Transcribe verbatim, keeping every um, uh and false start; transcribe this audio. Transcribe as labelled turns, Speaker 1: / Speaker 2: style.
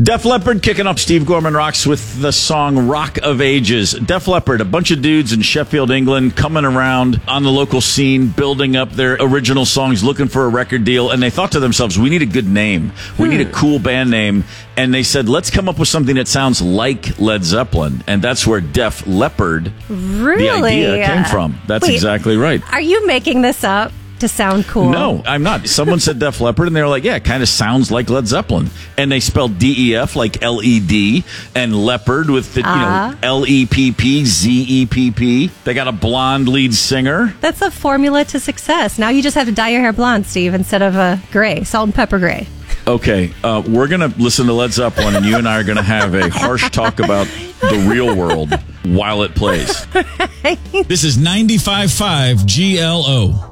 Speaker 1: Def Leppard kicking up Steve Gorman Rocks with the song Rock of Ages. Def Leppard, a bunch of dudes in Sheffield, England, coming around on the local scene, building up their original songs, looking for a record deal, and they thought to themselves, we need a good name. We hmm. need a cool band name. And they said, let's come up with something that sounds like Led Zeppelin. And that's where Def Leppard,
Speaker 2: really?
Speaker 1: the idea came from. That's
Speaker 2: Wait,
Speaker 1: exactly right.
Speaker 2: Are you making this up to sound cool?
Speaker 1: No, I'm not. Someone said Def Leppard, and they were like, yeah, it kind of sounds like Led Zeppelin. And they spelled D E F like L E D, and Leopard with the, uh-huh. you know, L E P P, Z E P P. They got a blonde lead singer.
Speaker 2: That's a formula to success. Now you just have to dye your hair blonde, Steve, instead of uh, gray, salt and pepper gray.
Speaker 1: Okay, uh, we're going to listen to Led Zeppelin, and you and I are going to have a harsh talk about the real world while it plays.
Speaker 3: This is ninety-five point five G L O.